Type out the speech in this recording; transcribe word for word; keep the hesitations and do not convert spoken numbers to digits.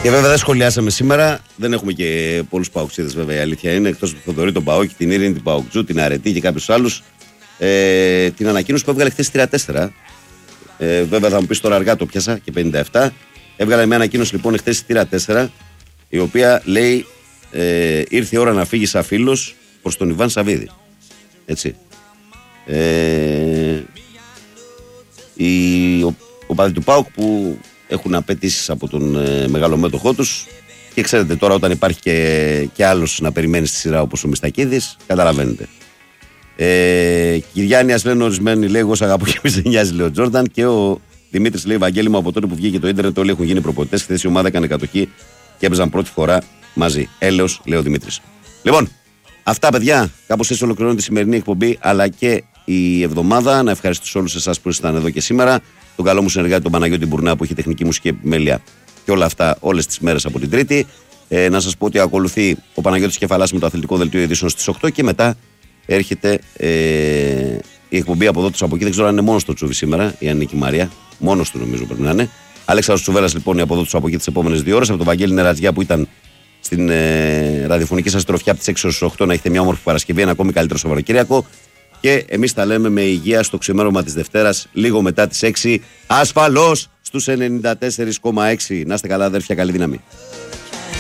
Και βέβαια δεν σχολιάσαμε σήμερα, δεν έχουμε και πολλούς παοξίδες βέβαια, η αλήθεια είναι, εκτός του Θοδωρή, τον Παόκη, την Ειρήνη, την Παοκτζού, την Αρετή και κάποιους άλλους. Ε, την ανακοίνωση που έβγαλε χθες τρία τέσσερα. Ε, βέβαια θα μου πεις τώρα αργά το πιάσα και πενήντα επτά. Έβγαλε μια ανακοίνωση λοιπόν χθες τρία τέσσερα, η οποία λέει ε, ήρθε η ώρα να φύγει σαν φίλος προς τον Ιβάν Σαββίδη. Έτσι. Ε, οι οπαδοί του ΠΑΟΚ που έχουν απαιτήσεις από τον ε, μεγάλο μέτοχό τους, και ξέρετε τώρα όταν υπάρχει και, και άλλος να περιμένει στη σειρά όπως ο Μιστακίδης, καταλαβαίνετε. Ε, Κυριάννιας λένε ορισμένοι, λέει εγώ σ' αγαπώ και μη σε νοιάζει, λέει ο Τζόρνταν, και ο Δημήτρης λέει Βαγγέλη μου, από τότε που βγήκε το ίντερνετ όλοι έχουν γίνει προπονητές, χθες η ομάδα έκανε κατοχή και έπαιζαν πρώτη φορά μαζί. Έλεος, λέει ο Δημήτρης. Λοιπόν, αυτά παιδιά, κάπως έτσι ολοκληρώνει τη σημερινή εκπομπή αλλά και η εβδομάδα. Να ευχαριστήσω όλους εσάς που ήσασταν εδώ και σήμερα. Τον καλό μου συνεργάτη τον Παναγιώτη Μπουρνά που έχει τεχνική μουσική επιμέλεια και όλα αυτά όλες τις μέρες από την Τρίτη. Ε, να σας πω ότι ακολουθεί ο Παναγιώτης Κεφαλάς με το αθλητικό δελτίο ειδήσεων στις οκτώ και μετά έρχεται ε, η εκπομπή από εδώ του από εκεί. Δεν ξέρω αν είναι μόνος του Τσούβι σήμερα ή αν είναι και η Μαρία. Μόνος του νομίζω πρέπει να είναι. Αλέξανδρος Τσουβέλας λοιπόν από εδώ του από εκεί τις επόμενες δύο ώρες. Από τον Βαγγέλη Νερατζιά που ήταν στην ε, ραδιοφωνική σας τροφιά από τις έξι ως οκτώ. Να έχετε μια όμορφη Παρασκευή, ένα ακόμη καλύτερο Σαββατοκύριακο. Και εμείς τα λέμε με υγεία στο ξημέρωμα της Δευτέρας, λίγο μετά τις έξι. Ασφαλώς στους ενενήντα τέσσερα κόμμα έξι. Να είστε καλά, αδέρφια, καλή δύναμη.